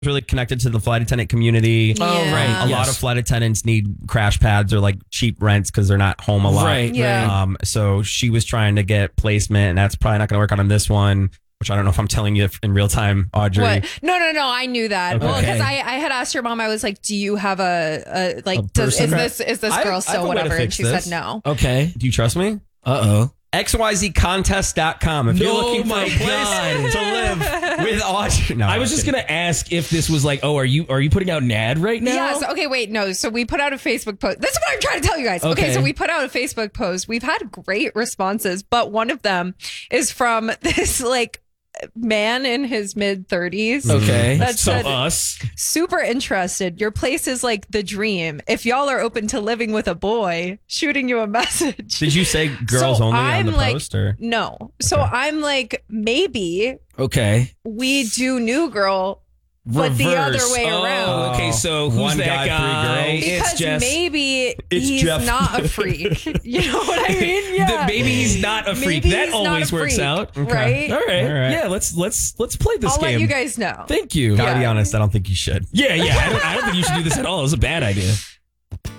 really connected to the flight attendant community. Oh, right. A lot of flight attendants need crash pads or like cheap rents because they're not home a lot. Right. Yeah. So she was trying to get placement, and that's probably not going to work out on this one, which I don't know if I'm telling you in real time, Audrey. What? No. I knew that. Okay. Well, because I had asked your mom. I was like, "Do you have is this girl I still have a way to whatever?" And fix she this. said no. Okay. Do you trust me? Uh-oh. XYZcontest.com. If you're looking for a place God. to live with Audrey. No, I was just going to ask if this was like, oh, are you putting out an ad right now? Yes. Okay. Wait. No. So we put out a Facebook post. This is what I'm trying to tell you guys. Okay. So we put out a Facebook post. We've had great responses, but one of them is from this like man in his mid 30s. Okay. That so said, us. super interested. Your place is like the dream. If y'all are open to living with a boy, shooting you a message. Did you say girls So only on I'm the like, post? Or? No. So I'm like, maybe Okay. we do new girl, but the other Reverse. way around. Oh, okay. So who's One that guy, guy? 3 girls. Because It's just maybe It's he's Jeff. not a freak. You know what I mean? Yeah. maybe he's not a freak. Maybe That he's not always a works freak, out. right? All right. All right. Yeah. Let's play this I'll game. let you guys know. Thank you. Gotta be honest, I don't think you should. Yeah. I don't think you should do this at all. It was a bad idea.